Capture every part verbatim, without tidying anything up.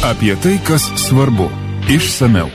Apie tai, kas svarbu. Išsamiau.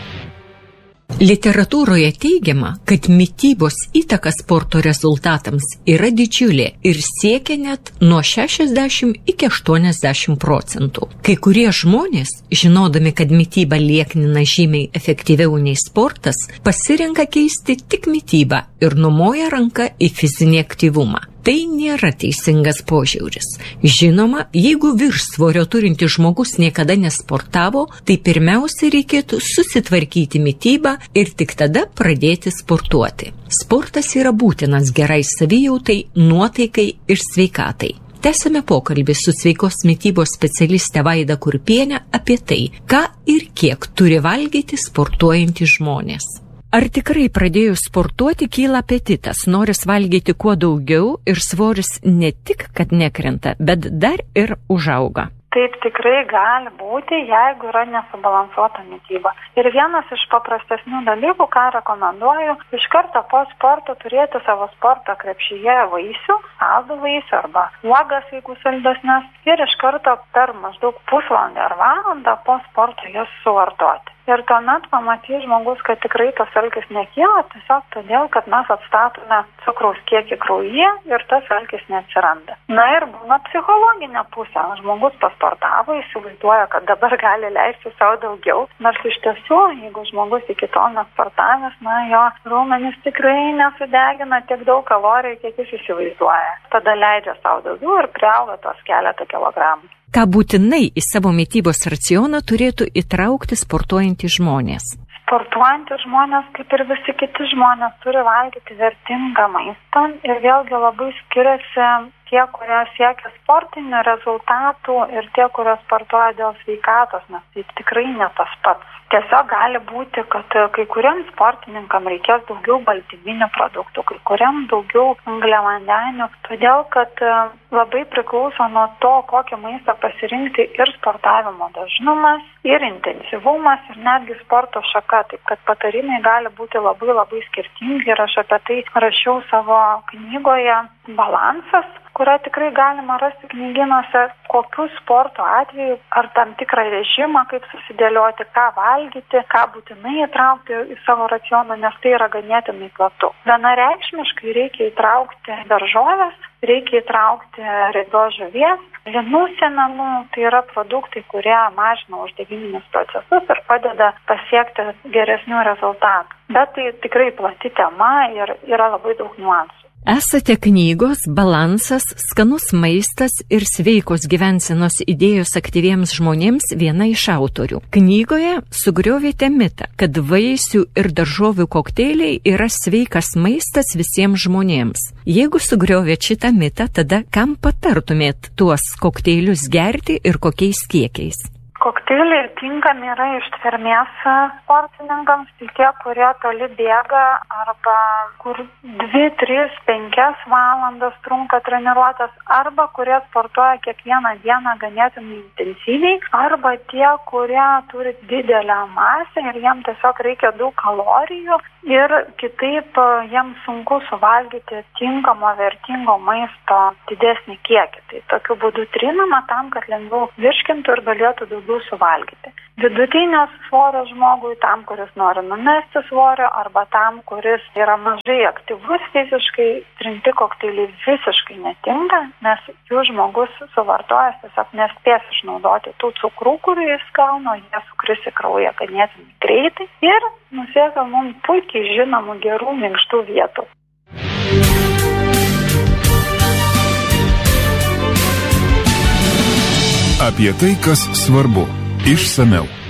Literatūroje teigiama, kad mitybos įtaka sporto rezultatams yra didžiulė ir siekia net nuo šešiasdešimt iki aštuoniasdešimt procentų. Kai kurie žmonės, žinodami, kad mityba lieknina žymiai efektyviau nei sportas, pasirenka keisti tik mitybą ir numoja ranką į fizinį aktyvumą. Tai nėra teisingas požiūris. Žinoma, jeigu viršsvorio turintis žmogus niekada nesportavo, tai pirmiausia reikėtų susitvarkyti mitybą ir tik tada pradėti sportuoti. Sportas yra būtinas gerai savijautai, nuotaikai ir sveikatai. Tęsime pokalbį su sveikos mitybos specialiste Vaida Kurpienė apie tai, ką ir kiek turi valgyti sportuojantys žmonės. Ar tikrai pradėjus sportuoti kyla apetitas, noris valgyti kuo daugiau ir svoris ne tik, kad nekrenta, bet dar ir užauga? Taip tikrai gali būti, jeigu yra nesubalansuota mityba. Ir vienas iš paprastesnių dalykų, ką rekomenduoju, iš karto po sporto turėti savo sporto krepšyje vaisių, saldų vaisių arba uogas, jeigu saldesnes, ir iš karto per maždaug pusvalandį ar valandą po sporto jas suvartoti. Ir tuomet pamatys žmogus, kad tikrai tas alkis nekyla, tiesiog todėl, kad mes atstatome cukraus kiekį kraujyje ir tas alkis neatsiranda. Na ir būna psichologinė pusė. Žmogus pasportavo, įsivaizduoja, kad dabar gali leisti savo daugiau. Nors iš tiesų, jeigu žmogus iki to nesportavęs, na jo raumenys tikrai nesudegina tiek daug kalorijų, kiek jis įsivaizduoja. Tada leidžia savo daugiau ir priauga tos keletą kilogramų. Ką būtinai į savo mitybos racioną turėtų įtraukti sportuojantys žmonės? Sportuojantys žmonės, kaip ir visi kiti žmonės, turi valgyti vertingą maistą ir vėlgi labai skiriasi tie, kurie siekia sportinių rezultatų ir tie, kurie sportuoja dėl sveikatos, nes tai tikrai ne tas pats. Tiesiog gali būti, kad kai kuriem sportininkam reikės daugiau baltyminių produktų, kai kuriem daugiau angliavandenių, todėl kad labai priklauso nuo to, kokį maistą pasirinkti ir sportavimo dažnumas, ir intensyvumas, ir netgi sporto šaka. Taip kad patarimai gali būti labai labai skirtingi ir aš apie tai rašiau savo knygoje Balansas, kurią tikrai galima rasti knygynuose, kokių sporto atveju ar tam tikrą režimą, kaip susidėlioti, ką valgyti, ką būtinai įtraukti į savo racioną, nes tai yra ganėtinai platu. Vienareikšmiškai reikia įtraukti daržoves, reikia įtraukti riebios žuvies, linų sėmenų, tai yra produktai, kurie mažina uždegiminius procesus ir padeda pasiekti geresnių rezultatų. Bet tai tikrai plati tema ir yra labai daug niuansų. Esate knygos Balansas, skanus maistas ir sveikos gyvensenos idėjos aktyviems žmonėms viena iš autorių. Knygoje sugriovėte mitą, kad vaisių ir daržovių kokteiliai yra sveikas maistas visiems žmonėms. Jeigu sugriovėt šitą mitą, tada kam patartumėt tuos kokteilius gerti ir kokiais kiekiais? Kokteiliai tinkami yra ištvermės sportininkams, tai tie, kurie toli bėga arba kur dvi, tris, penkias valandas trunka treniruotės, arba kurie sportuoja kiekvieną dieną ganėtinai intensyviai, arba tie, kurie turi didelę masę ir jiems tiesiog reikia daug kalorijų ir kitaip jiems sunku suvalgyti tinkamo vertingo maisto didesnį kiekį. Tai tokiu būdu trinama tam, kad lengviau virškintų ir galėtų daugiau suvalgyti. Vidutinio svorio žmogui, tam, kuris nori numesti svorio, arba tam, kuris yra mažai aktyvus fiziškai, trinti kokteiliai visiškai netinka, nes jų žmogus suvartojęs tiesiog nespės išnaudoti tų cukrų, kurių jis gauna, jie sukris į kraują ganėtinai greitai ir nusėda mums puikiai žinomų gerų minkštų vietų. Apie tai, kas svarbu. Išsamiau.